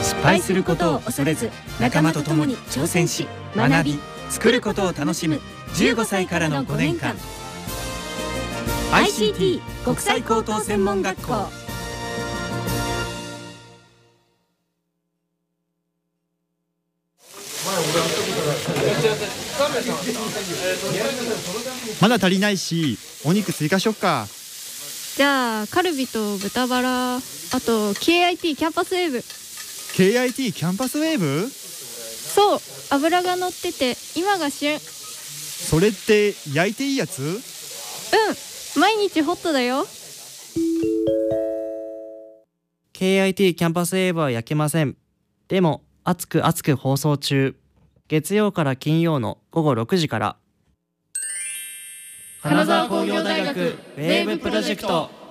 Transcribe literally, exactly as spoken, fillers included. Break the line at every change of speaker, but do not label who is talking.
失敗することを恐れず仲間と共に挑戦し学び作ることを楽しむじゅうごさいからのごねんかん アイシーティー 国際高等専門学校。
まだ足りないしお肉追加しよっか。
じゃあカルビと豚バラ、あと ケーアイティー キャンパスウェーブ。
ケーアイティー キャンパスウェーブ。
そう、油が乗ってて今が旬。
それって焼いていいやつ？うん、
毎日ホットだよ。
ケーアイティー キャンパスウェーブは焼けません。でも熱く熱く放送中。月曜から金曜のごごろくじから。金沢工業大学ウェーブプロジェクト。